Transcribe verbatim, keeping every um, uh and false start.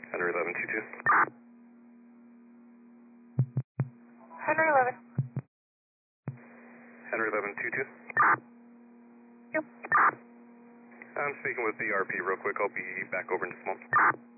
Henry eleven two two. Henry eleven. Henry eleven two two. Yep. I'm speaking with the R P real quick. I'll be back over in just a moment.